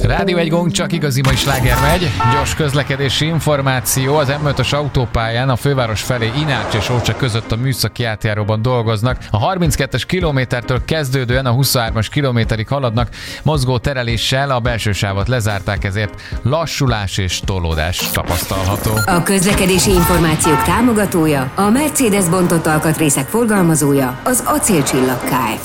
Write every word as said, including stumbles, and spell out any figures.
Rádió egy gong, csak igazi mai sláger megy. Gyors közlekedési információ. Az em ötös autópályán a főváros felé Inács és Ócsa között a műszaki átjáróban dolgoznak. A harminckettes kilométertől kezdődően a huszonhármas kilométerig haladnak. Mozgó tereléssel a belső sávot lezárták, ezért lassulás és tolódás tapasztalható. A közlekedési információk támogatója, a Mercedes bontott alkatrészek forgalmazója, az Acélcsillag Kft.